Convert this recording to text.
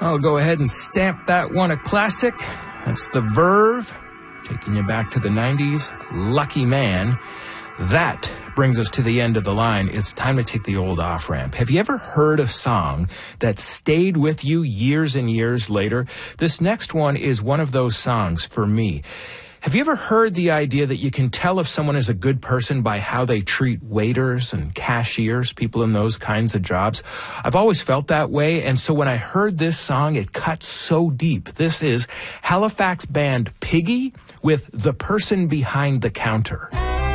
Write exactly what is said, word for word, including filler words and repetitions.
I'll go ahead and stamp that one a classic. That's The Verve, taking you back to the nineties. Lucky Man. That brings us to the end of the line. It's time to take the old off-ramp. Have you ever heard a song that stayed with you years and years later? This next one is one of those songs for me. Have you ever heard the idea that you can tell if someone is a good person by how they treat waiters and cashiers, people in those kinds of jobs? I've always felt that way, and so when I heard this song, it cut so deep. This is Halifax band Piggy with The Person Behind the Counter.